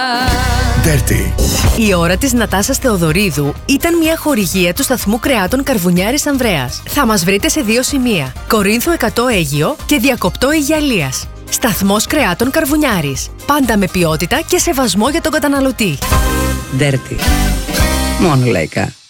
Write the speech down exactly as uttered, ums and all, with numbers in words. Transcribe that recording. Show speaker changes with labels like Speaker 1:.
Speaker 1: Dirty.
Speaker 2: Η ώρα της Νατάσας Θεοδωρίδου ήταν μια χορηγία του σταθμού κρεάτων Καρβουνιάρης Ανδρέας. Θα μας βρείτε σε δύο σημεία: Κορίνθου εκατό Αίγυο και Διακοπτό Αιγιαλίας. Σταθμός κρεάτων Καρβουνιάρης. Πάντα με ποιότητα και σεβασμό για τον καταναλωτή.
Speaker 3: Dirty. Μόνο λαϊκά.